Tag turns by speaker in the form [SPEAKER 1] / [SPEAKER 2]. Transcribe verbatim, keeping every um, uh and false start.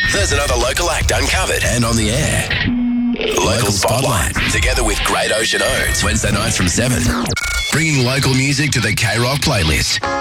[SPEAKER 1] There's another local act uncovered and on the air. Local Spotlight, together with Great Ocean Oats, Wednesday nights from seven. Bringing local music to the K-Rock playlist.